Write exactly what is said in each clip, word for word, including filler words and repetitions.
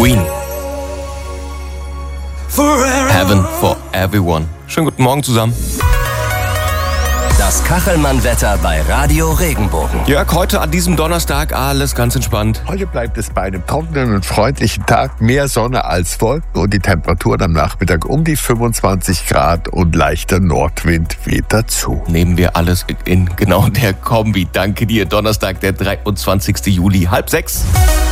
Queen. Heaven for Everyone. Schönen guten Morgen zusammen. Das Kachelmann-Wetter bei Radio Regenbogen. Jörg, heute an diesem Donnerstag alles ganz entspannt. Heute bleibt es bei einem trockenen und freundlichen Tag. Mehr Sonne als Wolken und die Temperaturen am Nachmittag um die fünfundzwanzig Grad und leichter Nordwind weht dazu. Nehmen wir alles in genau der Kombi. Danke dir. Donnerstag, der dreiundzwanzigsten Juli, halb sechs.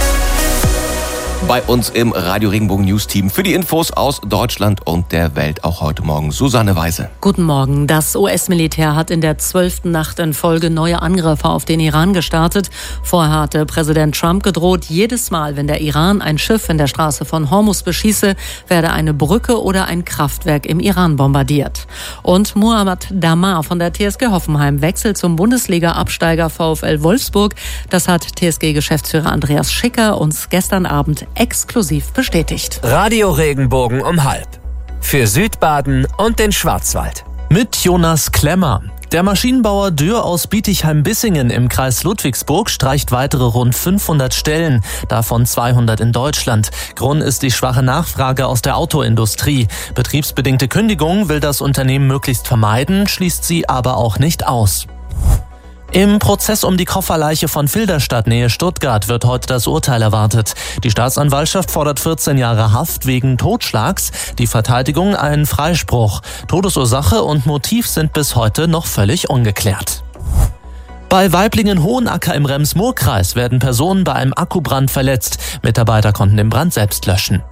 Bei uns im Radio Regenbogen News Team für die Infos aus Deutschland und der Welt auch heute Morgen Susanne Weise. Guten Morgen. Das U S-Militär hat in der zwölften Nacht in Folge neue Angriffe auf den Iran gestartet. Vorher hatte Präsident Trump gedroht, jedes Mal, wenn der Iran ein Schiff in der Straße von Hormuz beschieße, werde eine Brücke oder ein Kraftwerk im Iran bombardiert. Und Muhammad Damar von der T S G Hoffenheim wechselt zum Bundesliga-Absteiger VfL Wolfsburg. Das hat T S G-Geschäftsführer Andreas Schicker uns gestern Abend exklusiv bestätigt. Radio Regenbogen um halb. Für Südbaden und den Schwarzwald. Mit Jonas Klemmer. Der Maschinenbauer Dürr aus Bietigheim-Bissingen im Kreis Ludwigsburg streicht weitere rund fünfhundert Stellen, davon zweihundert in Deutschland. Grund ist die schwache Nachfrage aus der Autoindustrie. Betriebsbedingte Kündigungen will das Unternehmen möglichst vermeiden, schließt sie aber auch nicht aus. Im Prozess um die Kofferleiche von Filderstadt nähe Stuttgart wird heute das Urteil erwartet. Die Staatsanwaltschaft fordert vierzehn Jahre Haft wegen Totschlags, die Verteidigung einen Freispruch. Todesursache und Motiv sind bis heute noch völlig ungeklärt. Bei Weiblingen-Hohenacker im Rems-Murr-Kreis werden Personen bei einem Akkubrand verletzt. Mitarbeiter konnten den Brand selbst löschen.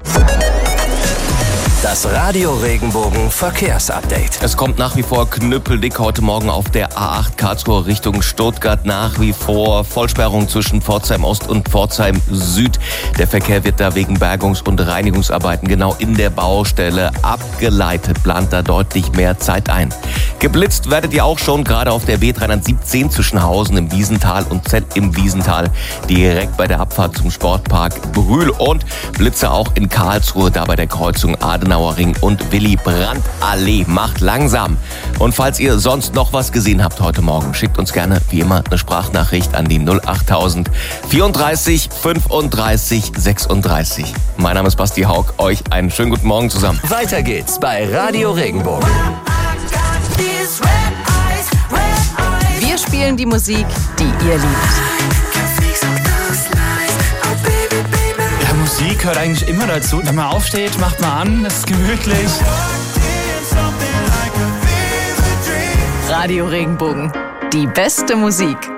Das Radio Regenbogen Verkehrsupdate. Es kommt nach wie vor knüppeldick heute Morgen auf der A acht Karlsruhe Richtung Stuttgart. Nach wie vor Vollsperrung zwischen Pforzheim Ost und Pforzheim Süd. Der Verkehr wird da wegen Bergungs- und Reinigungsarbeiten genau in der Baustelle abgeleitet. Plant da deutlich mehr Zeit ein. Geblitzt werdet ihr auch schon gerade auf der B dreihundertsiebzehn zwischen Hausen im Wiesental und Zell im Wiesental. Direkt bei der Abfahrt zum Sportpark Brühl. Und Blitze auch in Karlsruhe, da bei der Kreuzung Adenauer Ring und Willy-Brandt-Allee. Macht langsam. Und falls ihr sonst noch was gesehen habt heute Morgen, schickt uns gerne wie immer eine Sprachnachricht an die null achttausend vierunddreißig fünfunddreißig sechsunddreißig. Mein Name ist Basti Haug. Euch einen schönen guten Morgen zusammen. Weiter geht's bei Radio Regenbogen. Wir spielen die Musik, die ihr liebt. Musik hört eigentlich immer dazu. Wenn man aufsteht, macht man an, es ist gemütlich. Radio Regenbogen, die beste Musik.